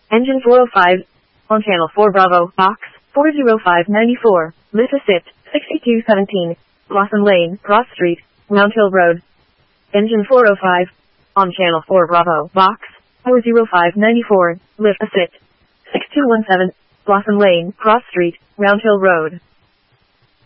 Engine 405. On channel 4 Bravo, box 40594, Lithosit 6217, Blossom Lane, Cross Street, Round Hill Road. Engine 405. On channel 4 Bravo, box 40594, Lithosit 6217, Blossom Lane, Cross Street, Round Hill Road.